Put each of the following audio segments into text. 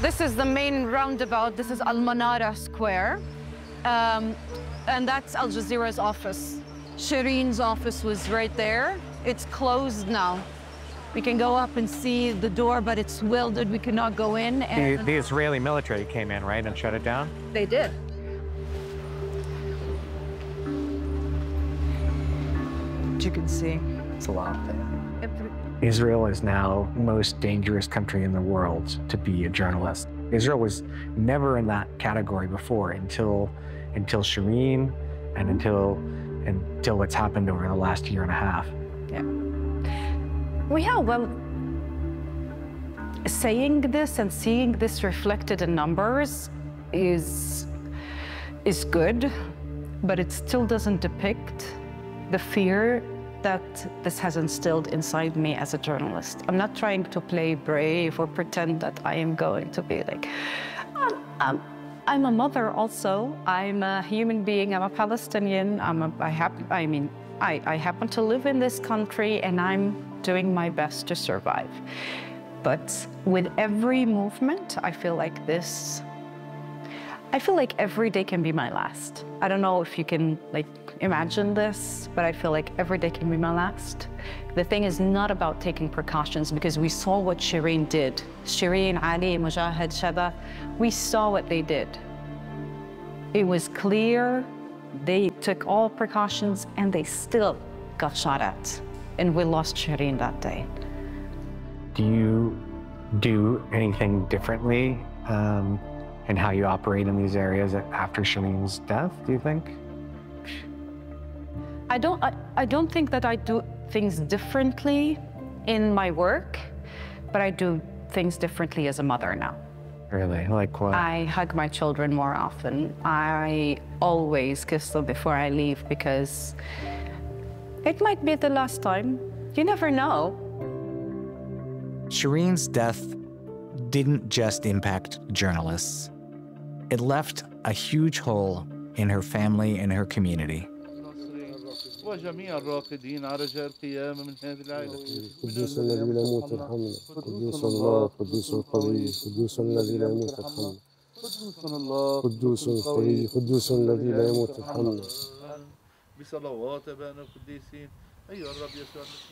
This is the main roundabout. This is Al Manara Square. And that's Al Jazeera's office. Shireen's office was right there. It's closed now. We can go up and see the door, but it's welded. We cannot go in. And The Israeli military came in, right, and shut it down? they did. As you can see, it's a lot there. Israel is now the most dangerous country in the world to be a journalist. Israel was never in that category before until Shireen and until what's happened over the last year and a half. Yeah. Well, saying this and seeing this reflected in numbers is good, but it still doesn't depict the fear that this has instilled inside me as a journalist. I'm not trying to play brave or pretend that I am going to be like, I'm a mother also. I'm a human being. I'm a Palestinian. I happen to live in this country, and I'm doing my best to survive. But with every movement, I feel like every day can be my last. I don't know if you can imagine this, but I feel like every day can be my last. The thing is not about taking precautions, because we saw what Shireen did. Shireen, Ali, Mujahid, Shada, we saw what they did. It was clear they took all precautions and they still got shot at. And we lost Shireen that day. Do you do anything differently in how you operate in these areas after Shireen's death, do you think? I don't think that I do things differently in my work, but I do things differently as a mother now. Really? Like what? I hug my children more often. I always kiss them before I leave, because it might be the last time. You never know. Shireen's death didn't just impact journalists. It left a huge hole in her family and her community. وجميع الراقدين على رجاء القيامة من هذه العائلة. قدوس الذي لا يموت ارحمنا. قدوس الله قدوس القوي قدوس الذي لا يموت ارحمنا. قدوس الله قدوس القوي قدوس الذي لا يموت ارحمنا. بصلوات أبائنا القديسين أيها الرب يسوع المسيح.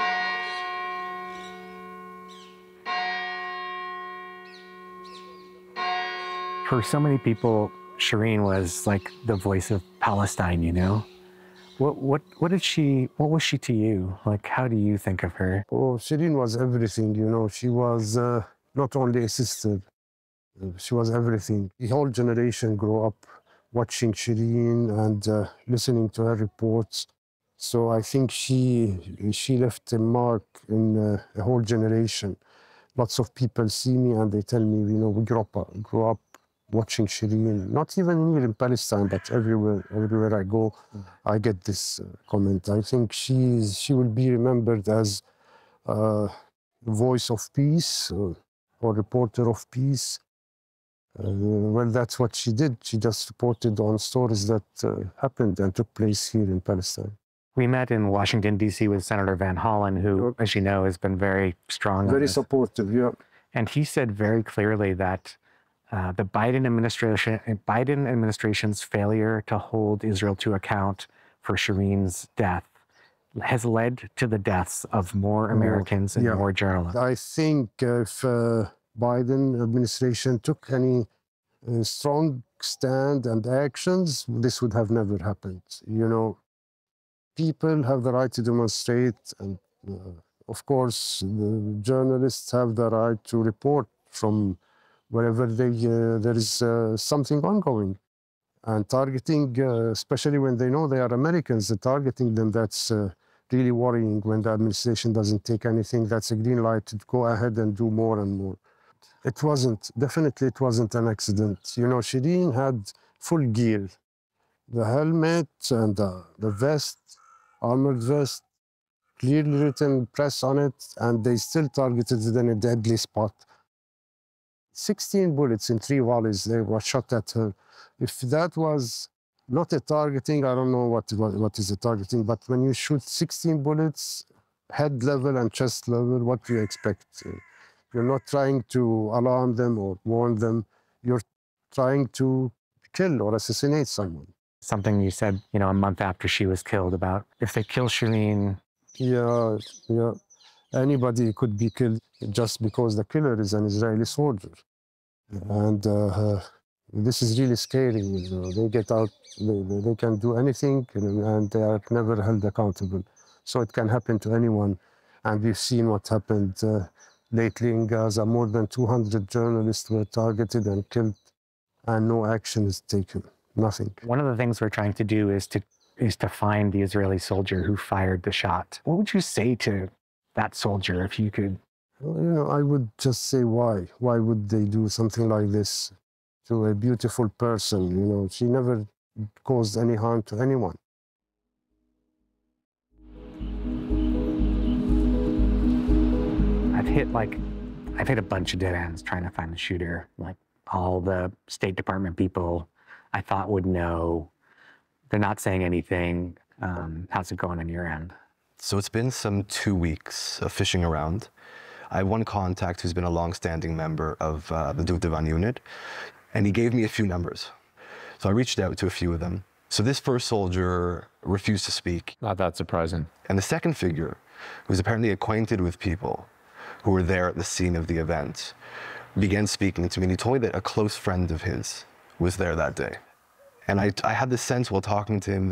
For so many people, Shireen was like the voice of Palestine, you know? What was she to you? Like, how do you think of her? Oh, Shireen was everything, you know. She was not only a sister, she was everything. The whole generation grew up watching Shireen and listening to her reports. So I think she left a mark in a whole generation. Lots of people see me and they tell me, you know, we grew up watching Shireen, not even here in Palestine, but everywhere I go, I get this comment. I think she will be remembered as a voice of peace or reporter of peace. Well, that's what she did. She just reported on stories that happened and took place here in Palestine. We met in Washington, D.C. with Senator Van Hollen, who, as you know, has been very strong. Very supportive, yeah. And he said very clearly that the Biden administration's failure to hold Israel to account for Shireen's death has led to the deaths of more Americans and more journalists. I think if Biden administration took any strong stand and actions, this would have never happened. You know, people have the right to demonstrate, and of course, the journalists have the right to report from wherever there is something ongoing. And targeting, especially when they know they are Americans, targeting them, that's really worrying. When the administration doesn't take anything, that's a green light to go ahead and do more and more. Definitely it wasn't an accident. You know, Shireen had full gear. The helmet and the vest, armored vest, clearly written press on it, and they still targeted it in a deadly spot. 16 bullets in 3 volleys, they were shot at her. If that was not a targeting, I don't know what is a targeting, but when you shoot 16 bullets, head level and chest level, what do you expect? You're not trying to alarm them or warn them. You're trying to kill or assassinate someone. Something you said, a month after she was killed about if they kill Shireen. Yeah. Anybody could be killed just because the killer is an Israeli soldier. And this is really scary. They get out, they can do anything, and they are never held accountable. So it can happen to anyone. And we've seen what happened lately in Gaza. More than 200 journalists were targeted and killed, and no action is taken. Nothing. One of the things we're trying to do is to find the Israeli soldier who fired the shot. What would you say to that soldier if you could? Well, I would just say why. Why would they do something like this to a beautiful person? She never caused any harm to anyone. I've hit a bunch of dead ends trying to find the shooter. Like all the State Department people I thought would know. They're not saying anything. How's it going on your end? So it's been some 2 weeks of fishing around. I have one contact who's been a long-standing member of the Duvdevan unit, and he gave me a few numbers. So I reached out to a few of them. So this first soldier refused to speak. Not that surprising. And the second figure, who was apparently acquainted with people who were there at the scene of the event, began speaking to me, and he told me that a close friend of his was there that day. And I had the sense while talking to him